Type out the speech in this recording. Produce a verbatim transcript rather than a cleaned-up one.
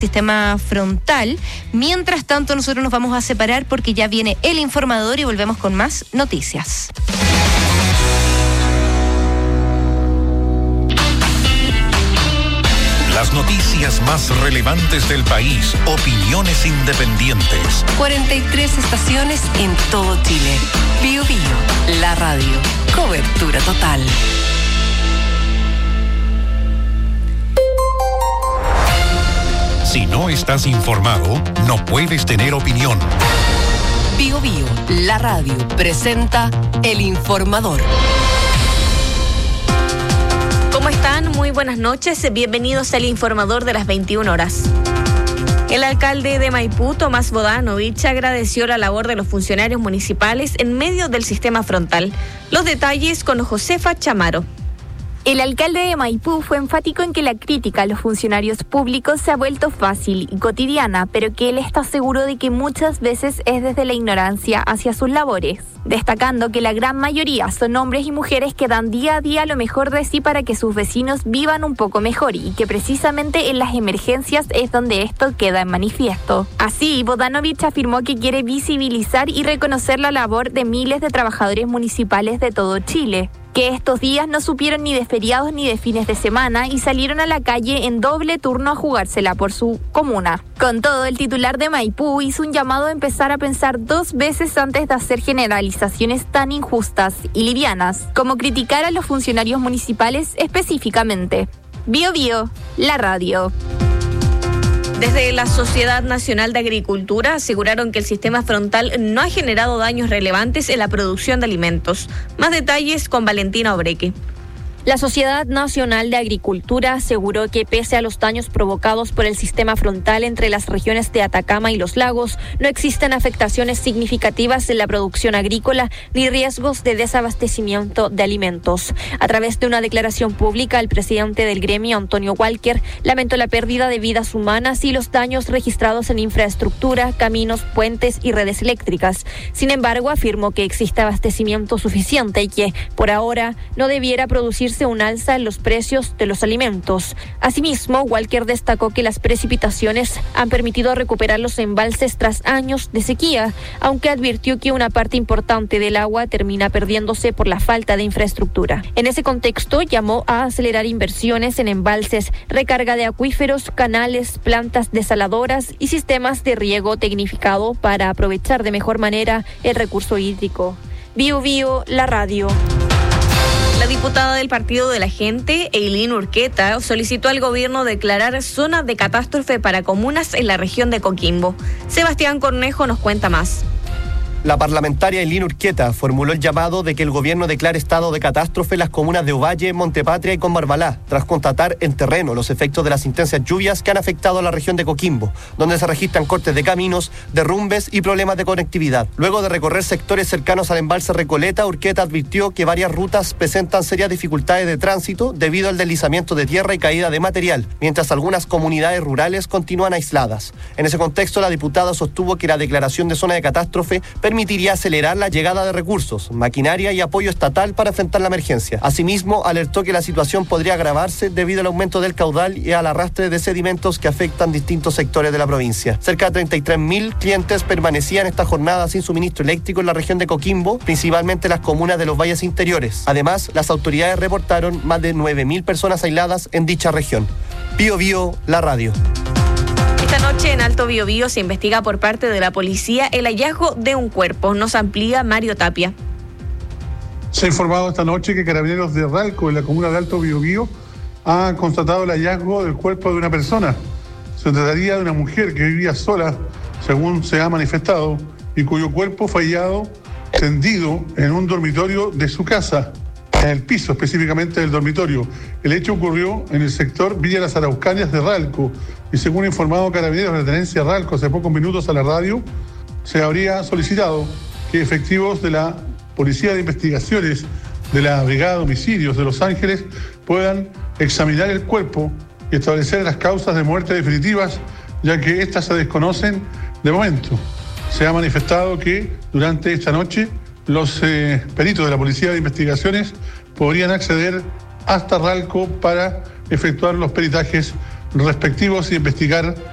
sistema frontal. Mientras tanto, nosotros nos vamos a separar porque ya viene el informador y volvemos con más noticias. Las noticias más relevantes del país, opiniones independientes. cuarenta y tres estaciones en todo Chile. Bio Bio, la radio. Cobertura total. Si no estás informado, no puedes tener opinión. Bio Bio, la radio, presenta El Informador. ¿Cómo están? Muy buenas noches. Bienvenidos al Informador de las veintiuna horas. El alcalde de Maipú, Tomás Bodanovich, agradeció la labor de los funcionarios municipales en medio del sistema frontal. Los detalles con Josefa Chamaro. El alcalde de Maipú fue enfático en que la crítica a los funcionarios públicos se ha vuelto fácil y cotidiana, pero que él está seguro de que muchas veces es desde la ignorancia hacia sus labores, destacando que la gran mayoría son hombres y mujeres que dan día a día lo mejor de sí para que sus vecinos vivan un poco mejor y que precisamente en las emergencias es donde esto queda en manifiesto. Así, Bodanovich afirmó que quiere visibilizar y reconocer la labor de miles de trabajadores municipales de todo Chile, que estos días no supieron ni de feriados ni de fines de semana y salieron a la calle en doble turno a jugársela por su comuna. Con todo, el titular de Maipú hizo un llamado a empezar a pensar dos veces antes de hacer generalizaciones tan injustas y livianas, como criticar a los funcionarios municipales específicamente. Bio Bio, la radio. Desde la Sociedad Nacional de Agricultura aseguraron que el sistema frontal no ha generado daños relevantes en la producción de alimentos. Más detalles con Valentina Obreque. La Sociedad Nacional de Agricultura aseguró que pese a los daños provocados por el sistema frontal entre las regiones de Atacama y los lagos, no existen afectaciones significativas en la producción agrícola ni riesgos de desabastecimiento de alimentos. A través de una declaración pública, el presidente del gremio, Antonio Walker, lamentó la pérdida de vidas humanas y los daños registrados en infraestructura, caminos, puentes y redes eléctricas. Sin embargo, afirmó que existe abastecimiento suficiente y que, por ahora, no debiera producirse un alza en los precios de los alimentos. Asimismo, Walker destacó que las precipitaciones han permitido recuperar los embalses tras años de sequía, aunque advirtió que una parte importante del agua termina perdiéndose por la falta de infraestructura. En ese contexto, llamó a acelerar inversiones en embalses, recarga de acuíferos, canales, plantas desaladoras y sistemas de riego tecnificado para aprovechar de mejor manera el recurso hídrico. Bio Bio, la radio. La diputada del Partido de la Gente, Eileen Urqueta, solicitó al gobierno declarar zona de catástrofe para comunas en la región de Coquimbo. Sebastián Cornejo nos cuenta más. La parlamentaria Eileen Urqueta formuló el llamado de que el gobierno declare estado de catástrofe en las comunas de Ovalle, Montepatria y Combarbalá, tras constatar en terreno los efectos de las intensas lluvias que han afectado a la región de Coquimbo, donde se registran cortes de caminos, derrumbes y problemas de conectividad. Luego de recorrer sectores cercanos al embalse Recoleta, Urqueta advirtió que varias rutas presentan serias dificultades de tránsito debido al deslizamiento de tierra y caída de material, mientras algunas comunidades rurales continúan aisladas. En ese contexto, la diputada sostuvo que la declaración de zona de catástrofe permitiría acelerar la llegada de recursos, maquinaria y apoyo estatal para enfrentar la emergencia. Asimismo, alertó que la situación podría agravarse debido al aumento del caudal y al arrastre de sedimentos que afectan distintos sectores de la provincia. Cerca de treinta y tres mil clientes permanecían esta jornada sin suministro eléctrico en la región de Coquimbo, principalmente las comunas de los valles interiores. Además, las autoridades reportaron más de nueve mil personas aisladas en dicha región. Bio Bio, la radio. Esta noche en Alto Biobío se investiga por parte de la policía el hallazgo de un cuerpo. Nos amplía Mario Tapia. Se ha informado esta noche que Carabineros de Ralco, en la comuna de Alto Biobío, ha constatado el hallazgo del cuerpo de una persona. Se trataría de una mujer que vivía sola, según se ha manifestado, y cuyo cuerpo fue hallado tendido en un dormitorio de su casa, en el piso específicamente del dormitorio. El hecho ocurrió en el sector Villa Las Araucanias de Ralco, y según ha informado Carabineros de Tenencia Ralco hace pocos minutos a la radio, se habría solicitado que efectivos de la Policía de Investigaciones de la Brigada de Homicidios de Los Ángeles puedan examinar el cuerpo y establecer las causas de muerte definitivas, ya que éstas se desconocen de momento. Se ha manifestado que durante esta noche los eh, peritos de la Policía de Investigaciones podrían acceder hasta Ralco para efectuar los peritajes respectivos y investigar